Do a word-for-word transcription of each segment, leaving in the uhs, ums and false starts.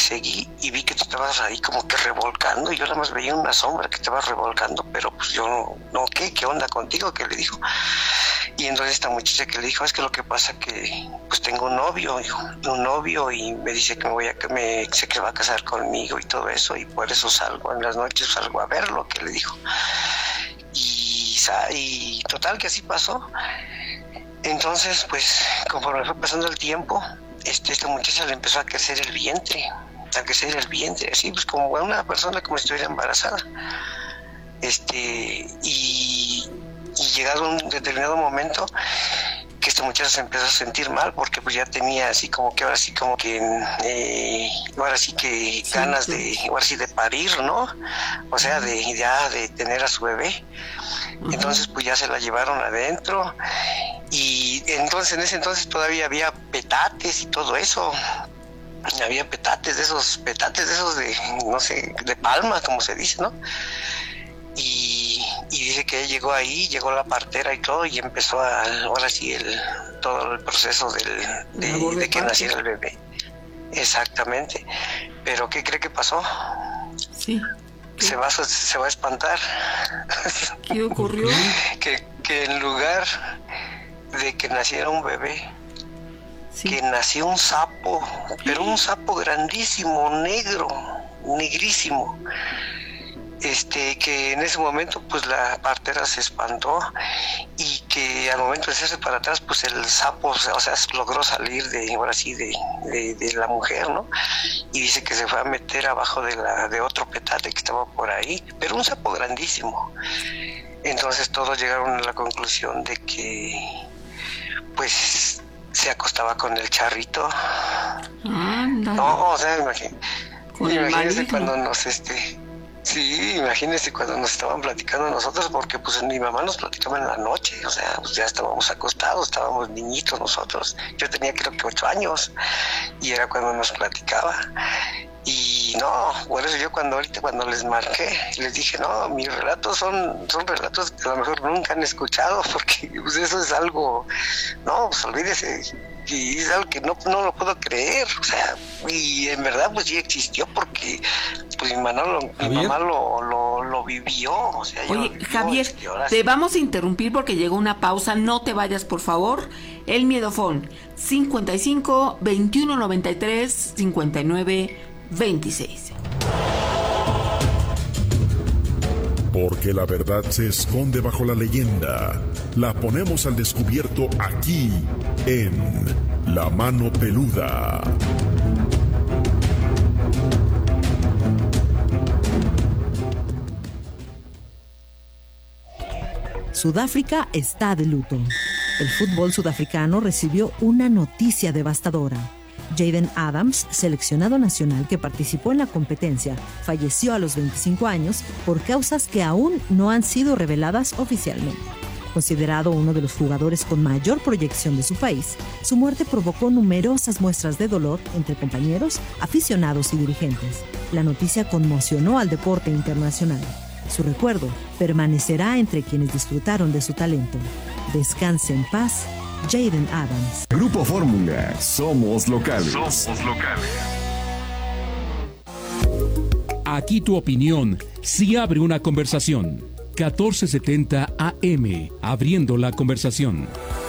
seguí y vi que te estabas ahí como que revolcando, y yo nada más veía una sombra que estaba revolcando, pero pues yo no, no, ¿qué? ¿Qué onda contigo? ¿Qué le dijo? Y entonces esta muchacha que le dijo, es que lo que pasa que pues tengo un novio, hijo, un novio, y me dice que me voy a, que me sé que va a casar conmigo y todo eso, y por eso salgo en las noches, salgo a verlo, que le dijo. Y, y total que así pasó. Entonces, pues, conforme fue pasando el tiempo, este, esta muchacha le empezó a crecer el vientre, a crecer el vientre, así, pues como una persona como si estuviera embarazada. Este, y, y llegado un determinado momento, que esta muchacha se empezó a sentir mal, porque pues ya tenía así como que, ahora sí como que, eh, ahora sí que sí, ganas sí. de, ahora sí de parir, ¿no? O sea, de ya de tener a su bebé. Uh-huh. Entonces pues ya se la llevaron adentro, y entonces en ese entonces todavía había petates y todo eso. Había petates de esos, petates de esos de, no sé, de palma, como se dice, ¿no? Y, y dice que llegó ahí, llegó la partera y todo, y empezó a, ahora sí, el, todo el proceso del, de, de que naciera el bebé. Exactamente. Pero ¿qué cree que pasó? Sí. Se va, se va a espantar. ¿Qué ocurrió? que, que en lugar de que naciera un bebé, sí. que nació un sapo, pero un sapo grandísimo, negro, negrísimo. Este, que en ese momento pues la partera se espantó, y que al momento de hacerse para atrás pues el sapo, o sea, logró salir de, ahora sí, de, de, de la mujer, ¿no? Y dice que se fue a meter abajo de la de otro petate que estaba por ahí, pero un sapo grandísimo. Entonces todos llegaron a la conclusión de que pues se acostaba con el charrito. Ah, no. No, o sea, imagínese, imagínese cuando nos este Sí, imagínese cuando nos estaban platicando nosotros, porque pues mi mamá nos platicaba en la noche, o sea, pues ya estábamos acostados, estábamos niñitos nosotros. Yo tenía creo que ocho años, y era cuando nos platicaba. Y no, por eso yo cuando ahorita cuando les marqué, les dije, no, mis relatos son, son relatos que a lo mejor nunca han escuchado, porque pues eso es algo, no, pues olvídese, y es algo que no, no lo puedo creer, o sea, y en verdad pues sí existió, porque pues mi mamá lo, mi mamá lo, lo, lo vivió, o sea, Oye, yo lo vivió, Javier, este, te sí. vamos a interrumpir porque llegó una pausa, no te vayas por favor. El Miedofón, cincuenta y cinco, veintiuno noventa y tres, cincuenta y nueve veintiséis. Porque la verdad se esconde bajo la leyenda. La ponemos al descubierto aquí, en La Mano Peluda. Sudáfrica está de luto. El fútbol sudafricano recibió una noticia devastadora. Jaden Adams, seleccionado nacional que participó en la competencia, falleció a los veinticinco años por causas que aún no han sido reveladas oficialmente. Considerado uno de los jugadores con mayor proyección de su país, su muerte provocó numerosas muestras de dolor entre compañeros, aficionados y dirigentes. La noticia conmocionó al deporte internacional. Su recuerdo permanecerá entre quienes disfrutaron de su talento. Descanse en paz, Jaden Adams. Grupo Fórmula, somos locales. Somos locales. Aquí tu opinión, si abre una conversación. catorce setenta A M, abriendo la conversación.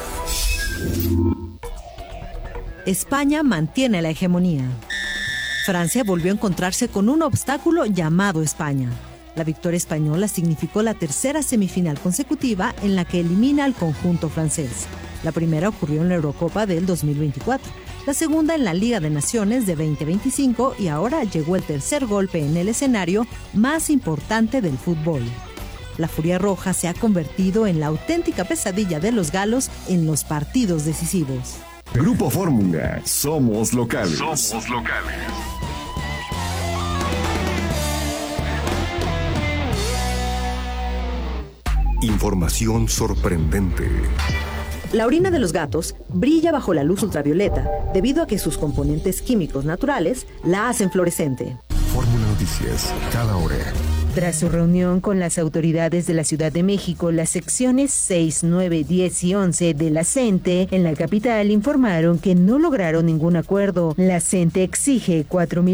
España mantiene la hegemonía. Francia volvió a encontrarse con un obstáculo llamado España. La victoria española significó la tercera semifinal consecutiva en la que elimina al conjunto francés. La primera ocurrió en la Eurocopa del dos mil veinticuatro, la segunda en la Liga de Naciones de veinte veinticinco, y ahora llegó el tercer golpe en el escenario más importante del fútbol. La Furia Roja se ha convertido en la auténtica pesadilla de los galos en los partidos decisivos. Grupo Fórmula, somos locales. Somos locales. Información sorprendente. La orina de los gatos brilla bajo la luz ultravioleta debido a que sus componentes químicos naturales la hacen fluorescente. Fórmula Noticias, cada hora. Tras su reunión con las autoridades de la Ciudad de México, las secciones seis, nueve, diez y once de la CENTE en la capital informaron que no lograron ningún acuerdo. La CENTE exige cuatro mil